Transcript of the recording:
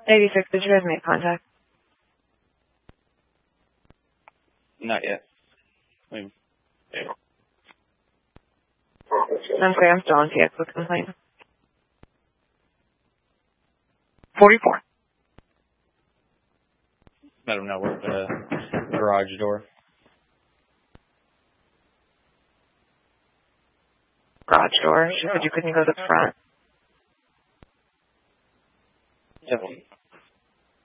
86, did you guys make contact? Not yet. Okay, I'm still on TX with complaint. 44. Let them know where the garage door. Garage door. She said you couldn't go to the front. Yep.